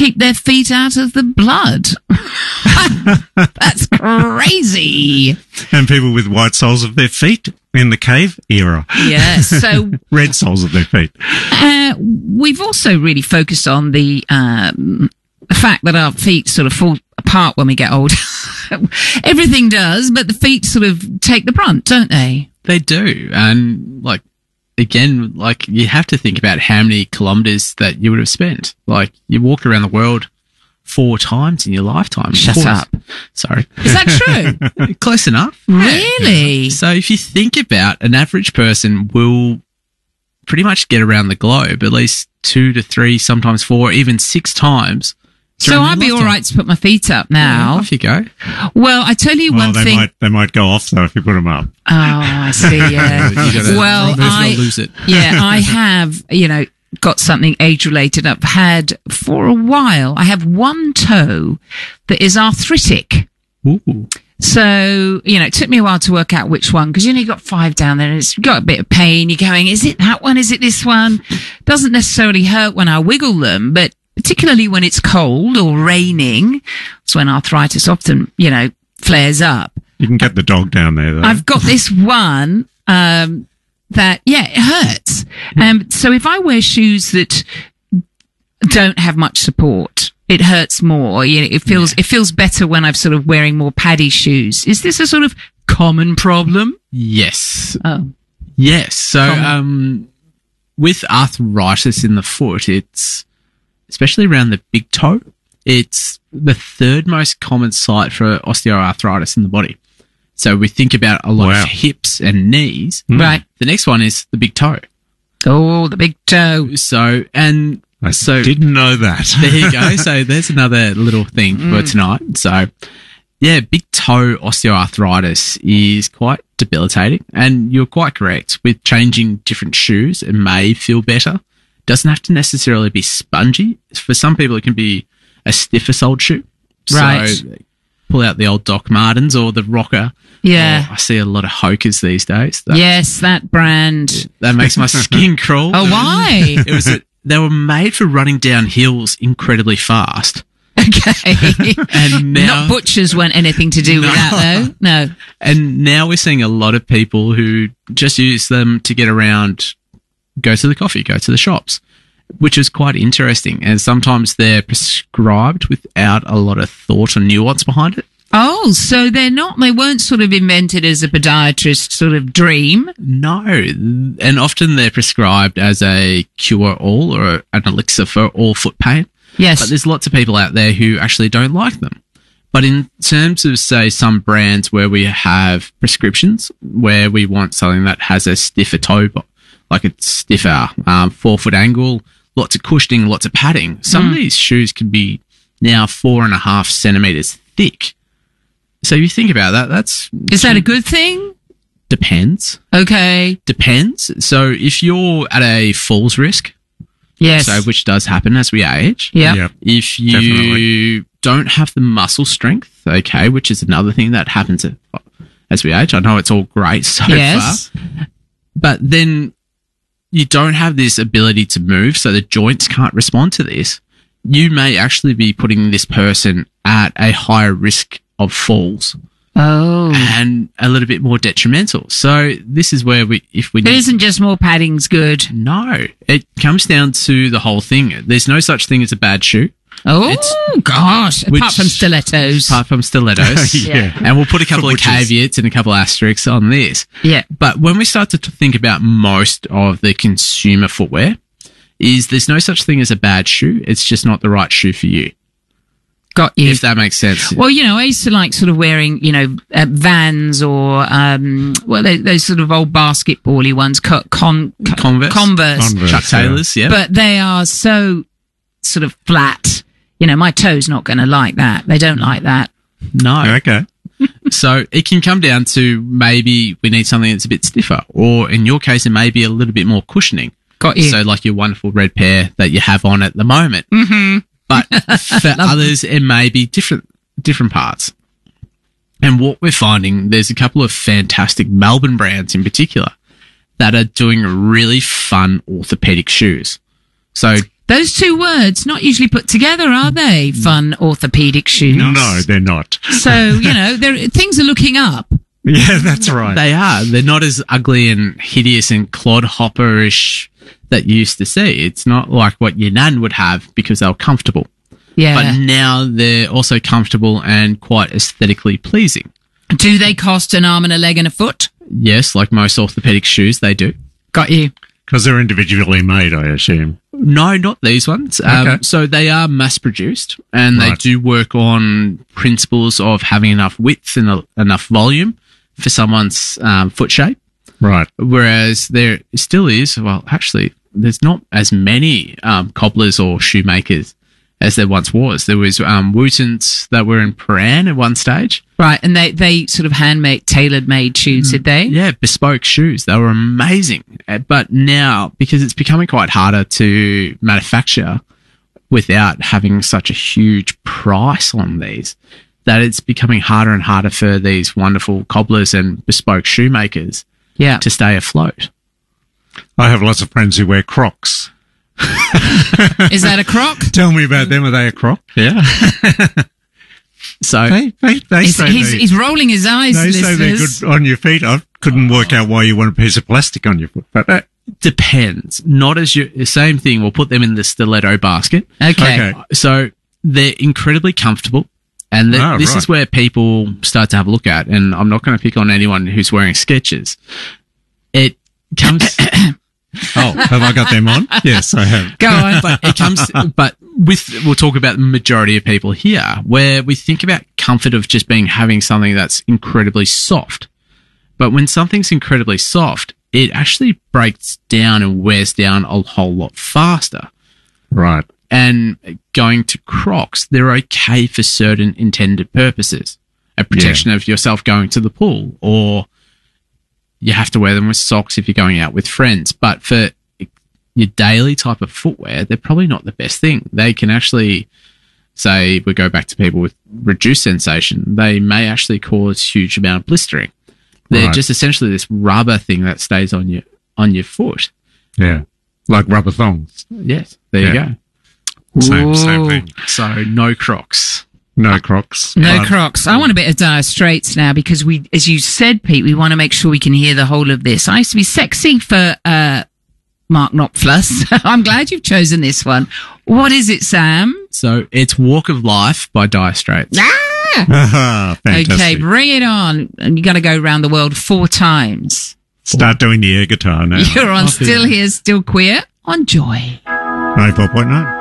keep their feet out of the blood. That's crazy. And people with white soles of their feet in the cave era. Yeah, so Red soles of their feet. we've also really focused on the fact that our feet sort of fall apart when we get older. Everything does, but the feet sort of take the brunt, don't they? They do. And like, again, like you have to think about how many kilometers that you would have spent. Like you walk around the world 4 times in your lifetime. Shut up. Sorry. Is that true? Close enough. Really? So if you think about an average person will pretty much get around the globe at least 2 to 3, sometimes 4, even 6 times. So I'd be all right to put my feet up now. Yeah, off you go. Well, I tell you one thing. They might go off though if you put them up. Oh, I see. Yeah. Well, lose it. Yeah, I have, got something age-related I've had for a while. I have one toe that is arthritic. Ooh. So, it took me a while to work out which one, because, you got 5 down there and it's got a bit of pain. You're going, is it that one? Is it this one? Doesn't necessarily hurt when I wiggle them, but particularly when it's cold or raining, it's when arthritis often, flares up. You can get the dog down there though. I've got this one, that, it hurts. So if I wear shoes that don't have much support, it hurts more. It feels better when I'm sort of wearing more paddy shoes. Is this a sort of common problem? Yes. Oh. Yes. So, with arthritis in the foot, it's especially around the big toe, it's the 3rd most common site for osteoarthritis in the body. So we think about a lot of hips and knees. Right. The next one is the big toe. Oh, the big toe. I didn't know that. There you go. So there's another little thing for tonight. So, big toe osteoarthritis is quite debilitating. And you're quite correct. With changing different shoes, it may feel better. Doesn't have to necessarily be spongy. For some people, it can be a stiffer soled shoe. Right. So pull out the old Doc Martens or the Rocker. Yeah. I see a lot of Hokers these days. Yes, that brand. That makes my skin crawl. Oh, why? They were made for running down hills incredibly fast. Okay. And now, not butchers want anything to do with that, though. No. And now we're seeing a lot of people who just use them to get around, go to the coffee, go to the shops, which is quite interesting. And sometimes they're prescribed without a lot of thought or nuance behind it. Oh, so they weren't sort of invented as a podiatrist sort of dream? No. And often they're prescribed as a cure-all or an elixir for all foot pain. Yes. But there's lots of people out there who actually don't like them. But in terms of, say, some brands where we have prescriptions, where we want something that has a stiffer toe, like a stiffer 4-foot angle, lots of cushioning, lots of padding. Some of these shoes can be now 4.5 centimeters thick. So you think about that, Is that a good thing? Depends. Okay. Depends. So if you're at a falls risk, yes. So which does happen as we age. Yeah. Yep. If you Definitely. don't have the muscle strength, okay, which is another thing that happens as we age. I know it's all great so far. But then you don't have this ability to move, so the joints can't respond to this. You may actually be putting this person at a higher risk of falls. Oh. And a little bit more detrimental. So this is where It isn't just more padding's good. No. It comes down to the whole thing. There's no such thing as a bad shoe. Oh, gosh. Apart from stilettos. Apart from stilettos. Yeah. And we'll put a couple of caveats and a couple of asterisks on this. Yeah. But when we start to think about most of the consumer footwear, there's no such thing as a bad shoe. It's just not the right shoe for you. Got you. If that makes sense. Well, I used to like sort of wearing, Vans or, those sort of old basketball-y ones, Converse. Chuck Taylors, yeah. But they are so sort of flat. My toe's not going to like that. They don't like that. No. Okay. So it can come down to maybe we need something that's a bit stiffer, or in your case, it may be a little bit more cushioning. Got you. So like your wonderful red pair that you have on at the moment. Mm-hmm. But for others, it may be different parts. And what we're finding, there's a couple of fantastic Melbourne brands in particular that are doing really fun orthopedic shoes. So Those two words not usually put together, are they? Fun orthopedic shoes. No, they're not. So, things are looking up. Yeah, that's right. They are. They're not as ugly and hideous and clodhopper-ish that you used to see. It's not like what your nan would have because they were comfortable. Yeah. But now they're also comfortable and quite aesthetically pleasing. Do they cost an arm and a leg and a foot? Yes, like most orthopedic shoes, they do. Got you. Because they're individually made, I assume. No, not these ones. Okay. So they are mass-produced, and they Right. do work on principles of having enough width and enough volume for someone's foot shape. Right. Whereas there still is, well, actually, there's not as many cobblers or shoemakers as there once was. There was Wootons that were in Prahran at one stage. Right, and they sort of handmade, tailor-made shoes, did they? Yeah, bespoke shoes. They were amazing. But now, because it's becoming quite harder to manufacture without having such a huge price on these, that it's becoming harder and harder for these wonderful cobblers and bespoke shoemakers Yeah. to stay afloat. I have lots of friends who wear Crocs. Is that a croc? Tell me about them. Are they a Croc? Yeah. So They He's, say he's rolling his eyes, they say they're listeners. good on your feet. I couldn't work out why you want a piece of plastic on your foot, but depends. Not as the same thing. We'll put them in the stiletto basket. Okay. So they're incredibly comfortable. And this right. is where people start to have a look at. And I'm not going to pick on anyone who's wearing Skechers. It comes... oh, have I got them on? Yes, I have. Go on. but it comes, but we'll talk about the majority of people here, where we think about comfort of just having something that's incredibly soft. But when something's incredibly soft, it actually breaks down and wears down a whole lot faster. Right. And going to Crocs, they're okay for certain intended purposes. A protection of yourself going to the pool, or you have to wear them with socks if you're going out with friends. But for your daily type of footwear, they're probably not the best thing. They can actually, say, we go back to people with reduced sensation, they may actually cause huge amount of blistering. They're Right. just essentially this rubber thing that stays on your foot. Yeah. Like rubber thongs. Yes, there you Yeah. go. Same Ooh. thing. So no Crocs. No Crocs. No But- Crocs. I want a bit of Dire Straits now because we, as you said, Pete, we want to make sure we can hear the whole of this. I used to be sexy for Mark Knopfler. I'm glad you've chosen this one. What is it, Sam? So it's Walk of Life by Dire Straits. Ah, fantastic. Okay, bring it on. And you got to go around the world 4 times. Start doing the air guitar now. You're on Still Here, Still Queer on Joy. 94.9.